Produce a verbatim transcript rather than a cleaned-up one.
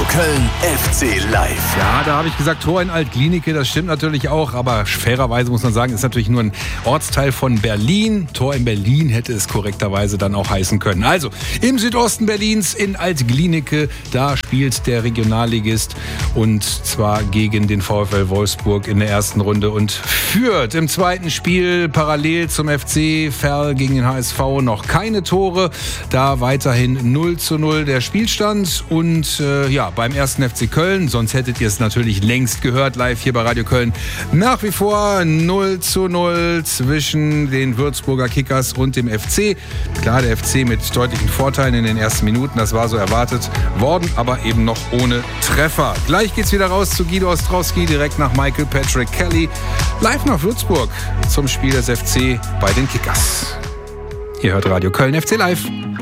Köln F C Live. Ja, da habe ich gesagt, Tor in Alt-Glienicke, das stimmt natürlich auch, aber fairerweise muss man sagen, ist natürlich nur ein Ortsteil von Berlin. Tor in Berlin hätte es korrekterweise dann auch heißen können. Also, im Südosten Berlins in Alt-Glienicke, da spielt der Regionalligist und zwar gegen den VfL Wolfsburg in der ersten Runde und führt im zweiten Spiel parallel zum F C Verl gegen den H S V noch keine Tore. Da weiterhin null zu null der Spielstand und äh, ja, beim ersten F C Köln, sonst hättet ihr es natürlich längst gehört, live hier bei Radio Köln, nach wie vor null zu null zwischen den Würzburger Kickers und dem F C. Klar, der F C mit deutlichen Vorteilen in den ersten Minuten, das war so erwartet worden, aber eben noch ohne Treffer. Gleich geht's wieder raus zu Guido Ostrowski, direkt nach Michael Patrick Kelly, live nach Würzburg zum Spiel des F C bei den Kickers. Ihr hört Radio Köln F C Live.